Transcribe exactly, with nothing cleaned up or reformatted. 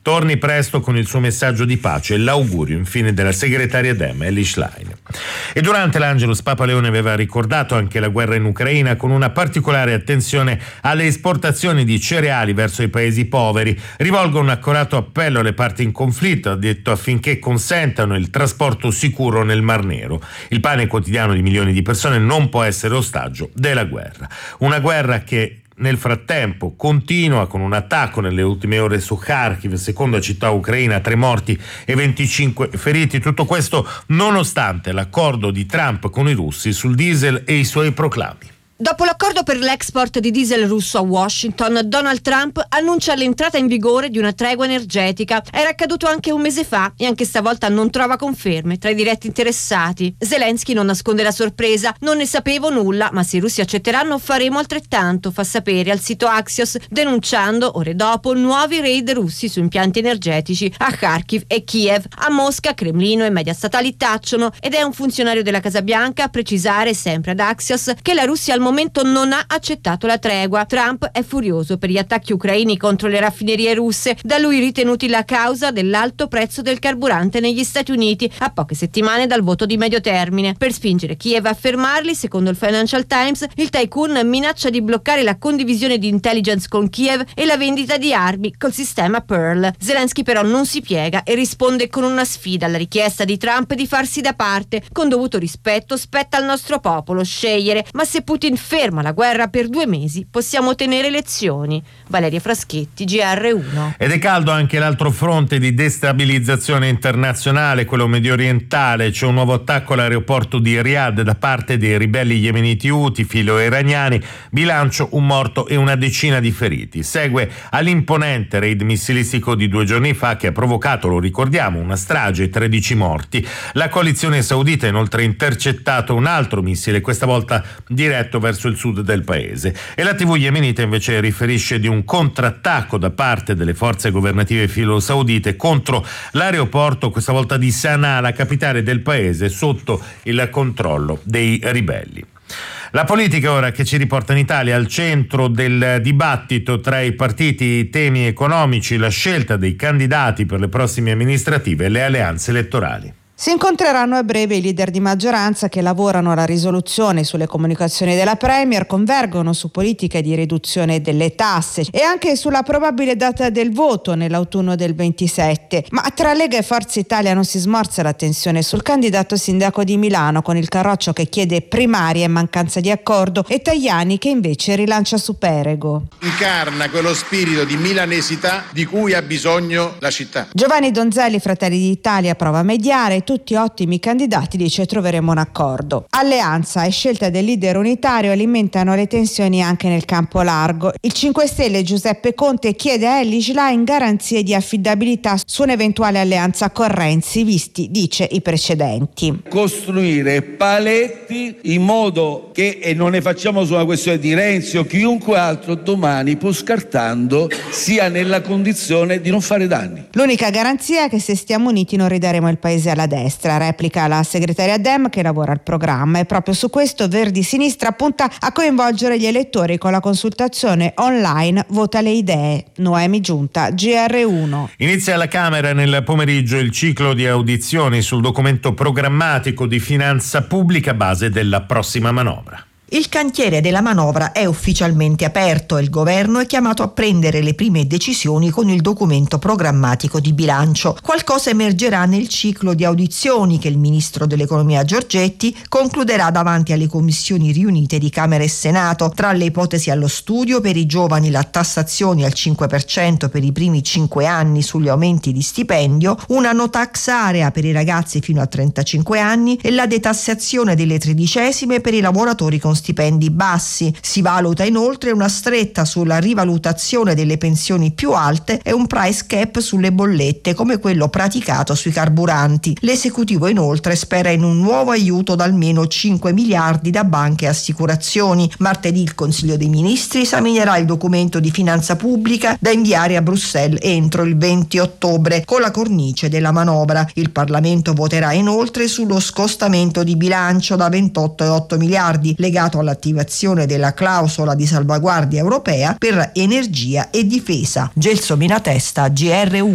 torni presto con il suo messaggio di pace e l'augurio infine della segretaria D E M Elly Schlein. E durante l'Angelus Papa Leone aveva ricordato anche la guerra in Ucraina con una particolare attenzione alle esportazioni di cereali verso i paesi poveri. Rivolgo un accorato appello alle parti in conflitto, ha detto, affinché consentano il trasporto sicuro nel Mar Nero. Il pane quotidiano di milioni di persone non può essere ostaggio della guerra. Una guerra che nel frattempo continua con un attacco nelle ultime ore su Kharkiv, seconda città ucraina, tre morti e venticinque feriti. Tutto questo nonostante l'accordo di Trump con i russi sul diesel e i suoi proclami. Dopo l'accordo per l'export di diesel russo a Washington, Donald Trump annuncia l'entrata in vigore di una tregua energetica. Era accaduto anche un mese fa e anche stavolta non trova conferme tra i diretti interessati. Zelensky non nasconde la sorpresa: non ne sapevo nulla, ma se i russi accetteranno faremo altrettanto, fa sapere al sito Axios, denunciando ore dopo nuovi raid russi su impianti energetici a Kharkiv e Kiev. A Mosca, Cremlino e media statali tacciono ed è un funzionario della Casa Bianca a precisare, sempre ad Axios, che la Russia al momento non ha accettato la tregua. Trump è furioso per gli attacchi ucraini contro le raffinerie russe, da lui ritenuti la causa dell'alto prezzo del carburante negli Stati Uniti, a poche settimane dal voto di medio termine. Per spingere Kiev a fermarli, secondo il Financial Times, il tycoon minaccia di bloccare la condivisione di intelligence con Kiev e la vendita di armi col sistema Pearl. Zelensky però non si piega e risponde con una sfida alla richiesta di Trump di farsi da parte. Con dovuto rispetto, spetta al nostro popolo scegliere, ma se Putin ferma la guerra per due mesi possiamo ottenere elezioni. Valeria Fraschetti, G R uno. Ed è caldo anche l'altro fronte di destabilizzazione internazionale, quello mediorientale. C'è un nuovo attacco all'aeroporto di Riyadh da parte dei ribelli yemeniti Houthi filo-iraniani, bilancio un morto e una decina di feriti. Segue all'imponente raid missilistico di due giorni fa che ha provocato, lo ricordiamo, una strage e tredici morti. La coalizione saudita ha inoltre intercettato un altro missile, questa volta diretto verso il sud del paese, e la tivù yemenita invece riferisce di un contrattacco da parte delle forze governative filo-saudite contro l'aeroporto, questa volta di Sana'a, la capitale del paese, sotto il controllo dei ribelli. La politica ora che ci riporta in Italia, al centro del dibattito tra i partiti, i temi economici, la scelta dei candidati per le prossime amministrative e le alleanze elettorali. Si incontreranno a breve i leader di maggioranza che lavorano alla risoluzione sulle comunicazioni della Premier, convergono su politiche di riduzione delle tasse e anche sulla probabile data del voto nell'autunno del ventisette. Ma tra Lega e Forza Italia non si smorza la tensione sul candidato sindaco di Milano, con il Carroccio che chiede primarie e mancanza di accordo e Tajani che invece rilancia su Perego. Incarna quello spirito di milanesità di cui ha bisogno la città. Giovanni Donzelli, Fratelli d'Italia, prova a mediare. Tutti ottimi candidati, dice, troveremo un accordo. Alleanza e scelta del leader unitario alimentano le tensioni anche nel campo largo. Il cinque Stelle Giuseppe Conte chiede a Elly Schlein garanzie di affidabilità su un'eventuale alleanza con Renzi, visti, dice, i precedenti. Costruire paletti in modo che, e non ne facciamo su una questione di Renzi o chiunque altro, domani, pur scartando, sia nella condizione di non fare danni. L'unica garanzia è che se stiamo uniti non ridaremo il paese alla destra, replica la segretaria D E M che lavora al programma, e proprio su questo Verdi Sinistra punta a coinvolgere gli elettori con la consultazione online Vota le idee. Noemi Giunta, G R uno. Inizia alla Camera nel pomeriggio il ciclo di audizioni sul documento programmatico di finanza pubblica base della prossima manovra. Il cantiere della manovra è ufficialmente aperto e il governo è chiamato a prendere le prime decisioni con il documento programmatico di bilancio. Qualcosa emergerà nel ciclo di audizioni che il ministro dell'economia Giorgetti concluderà davanti alle commissioni riunite di Camera e Senato. Tra le ipotesi allo studio, per i giovani la tassazione al cinque per cento per i primi cinque anni sugli aumenti di stipendio, una no tax area per i ragazzi fino a trentacinque anni e la detassazione delle tredicesime per i lavoratori con stipendi bassi. Si valuta inoltre una stretta sulla rivalutazione delle pensioni più alte e un price cap sulle bollette come quello praticato sui carburanti. L'esecutivo inoltre spera in un nuovo aiuto da almeno cinque miliardi da banche e assicurazioni. Martedì il Consiglio dei Ministri esaminerà il documento di finanza pubblica da inviare a Bruxelles entro il venti ottobre con la cornice della manovra. Il Parlamento voterà inoltre sullo scostamento di bilancio da ventotto virgola otto miliardi legato all'attivazione della clausola di salvaguardia europea per energia e difesa. Gelsomina Testa, G R uno.